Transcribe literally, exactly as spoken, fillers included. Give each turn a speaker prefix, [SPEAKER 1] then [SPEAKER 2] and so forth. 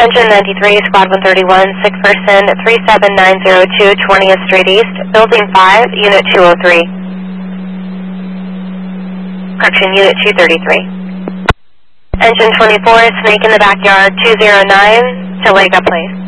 [SPEAKER 1] Engine ninety-three, Squad one thirty-one, sick person, three seven nine zero two, twentieth Street East, Building five, Unit two oh three. Correction, Unit two thirty-three. Engine twenty-four, Snake in the Backyard, two zero nine, to Lega, please.